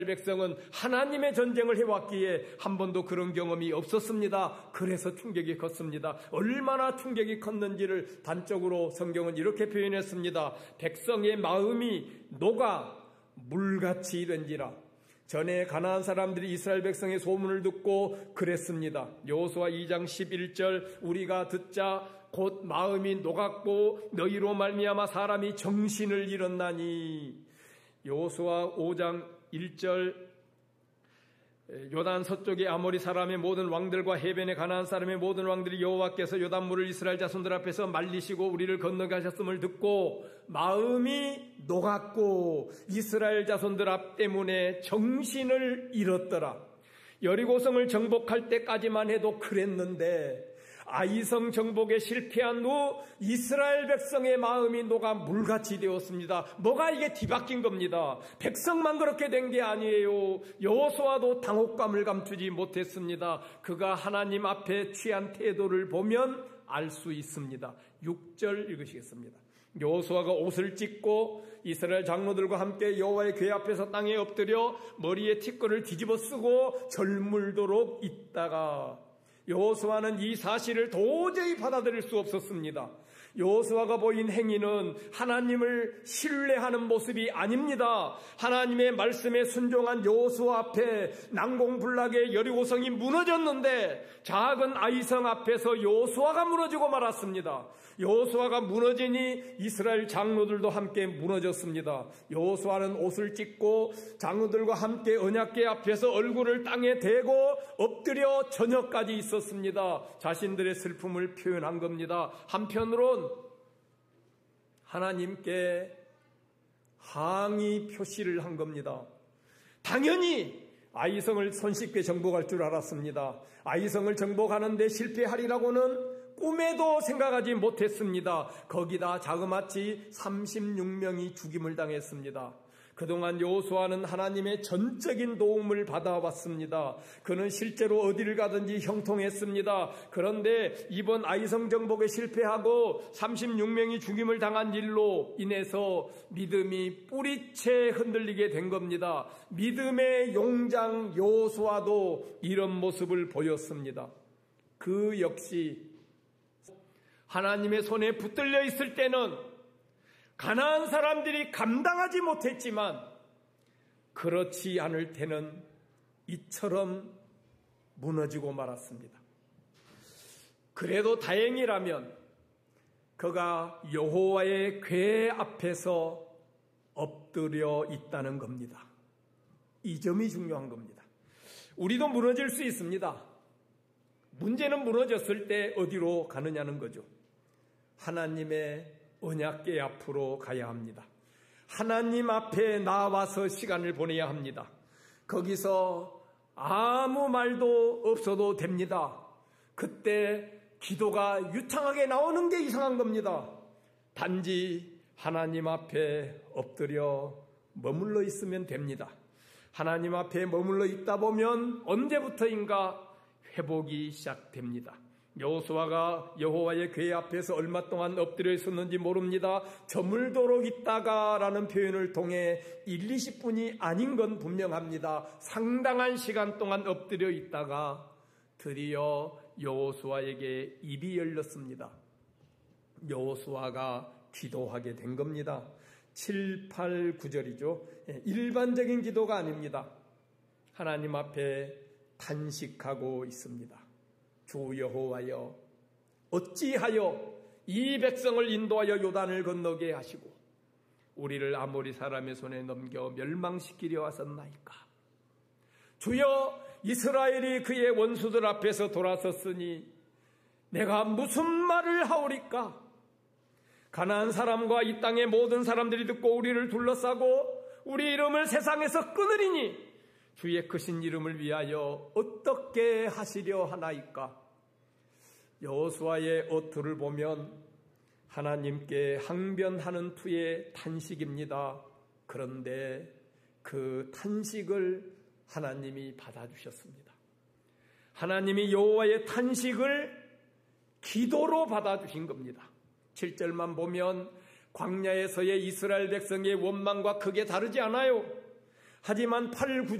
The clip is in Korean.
백성은 하나님의 전쟁을 해왔기에 한 번도 그런 경험이 없었습니다. 그래서 충격이 컸습니다. 얼마나 충격이 컸는지를 단적으로 성경은 이렇게 표현했습니다. 백성의 마음이 녹아 물같이 된지라. 전에 가나안 사람들이 이스라엘 백성의 소문을 듣고 그랬습니다. 여호수아 2장 11절 우리가 듣자 곧 마음이 녹았고 너희로 말미암아 사람이 정신을 잃었나니. 여호수아 5장 1절 요단 서쪽의 아모리 사람의 모든 왕들과 해변의 가나안 사람의 모든 왕들이 여호와께서 요단물을 이스라엘 자손들 앞에서 말리시고 우리를 건너게 하셨음을 듣고 마음이 녹았고 이스라엘 자손들 앞 때문에 정신을 잃었더라. 여리고성을 정복할 때까지만 해도 그랬는데 아이성 정복에 실패한 후 이스라엘 백성의 마음이 녹아 물같이 되었습니다. 뭐가 이게 뒤바뀐 겁니다. 백성만 그렇게 된 게 아니에요. 여호수아도 당혹감을 감추지 못했습니다. 그가 하나님 앞에 취한 태도를 보면 알 수 있습니다. 6절 읽으시겠습니다. 여호수아가 옷을 찢고 이스라엘 장로들과 함께 여호와의 궤 앞에서 땅에 엎드려 머리에 티끌을 뒤집어 쓰고 절물도록 있다가 여호수아는 이 사실을 도저히 받아들일 수 없었습니다. 여호수아가 보인 행위는 하나님을 신뢰하는 모습이 아닙니다. 하나님의 말씀에 순종한 여호수아 앞에 난공불락의 여리고성이 무너졌는데 작은 아이성 앞에서 여호수아가 무너지고 말았습니다. 여호수아가 무너지니 이스라엘 장로들도 함께 무너졌습니다. 여호수아는 옷을 찢고 장로들과 함께 언약궤 앞에서 얼굴을 땅에 대고 엎드려 저녁까지 있었습니다. 자신들의 슬픔을 표현한 겁니다. 한편으론 하나님께 항의 표시를 한 겁니다. 당연히 아이성을 손쉽게 정복할 줄 알았습니다. 아이성을 정복하는데 실패하리라고는 꿈에도 생각하지 못했습니다. 거기다 자그마치 36명이 죽임을 당했습니다. 그동안 여호수아는 하나님의 전적인 도움을 받아왔습니다. 그는 실제로 어디를 가든지 형통했습니다. 그런데 이번 아이성 정복에 실패하고 36명이 죽임을 당한 일로 인해서 믿음이 뿌리채 흔들리게 된 겁니다. 믿음의 용장 여호수아도 이런 모습을 보였습니다. 그 역시 하나님의 손에 붙들려 있을 때는 가나안 사람들이 감당하지 못했지만 그렇지 않을 때는 이처럼 무너지고 말았습니다. 그래도 다행이라면 그가 여호와의 궤 앞에서 엎드려 있다는 겁니다. 이 점이 중요한 겁니다. 우리도 무너질 수 있습니다. 문제는 무너졌을 때 어디로 가느냐는 거죠. 하나님의 언약궤 앞으로 가야 합니다. 하나님 앞에 나와서 시간을 보내야 합니다. 거기서 아무 말도 없어도 됩니다. 그때 기도가 유창하게 나오는 게 이상한 겁니다. 단지 하나님 앞에 엎드려 머물러 있으면 됩니다. 하나님 앞에 머물러 있다 보면 언제부터인가 회복이 시작됩니다. 여호수아가 여호와의 궤 앞에서 얼마 동안 엎드려 있었는지 모릅니다. 저물도록 있다가라는 표현을 통해 20분이 아닌 건 분명합니다. 상당한 시간 동안 엎드려 있다가 드디어 여호수아에게 입이 열렸습니다. 여호수아가 기도하게 된 겁니다. 7, 8, 9절이죠. 일반적인 기도가 아닙니다. 하나님 앞에 탄식하고 있습니다. 주 여호와여, 어찌하여 이 백성을 인도하여 요단을 건너게 하시고 우리를 아모리 사람의 손에 넘겨 멸망시키려 하셨나이까. 주여, 이스라엘이 그의 원수들 앞에서 돌아섰으니 내가 무슨 말을 하오리까. 가나안 사람과 이 땅의 모든 사람들이 듣고 우리를 둘러싸고 우리 이름을 세상에서 끊으리니 주의 크신 이름을 위하여 어떻게 하시려 하나이까. 여호수아의 어투를 보면 하나님께 항변하는 투의 탄식입니다. 그런데 그 탄식을 하나님이 받아주셨습니다. 하나님이 여호와의 탄식을 기도로 받아주신 겁니다. 7절만 보면 광야에서의 이스라엘 백성의 원망과 크게 다르지 않아요. 하지만 8,